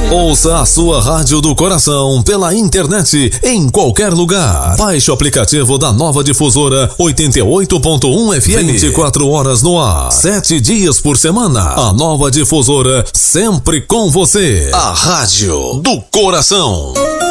Ouça a sua rádio do coração pela internet em qualquer lugar. Baixe o aplicativo da Nova Difusora 88.1 FM. 24 horas no ar, 7 dias por semana. A Nova Difusora sempre com você. A rádio do coração.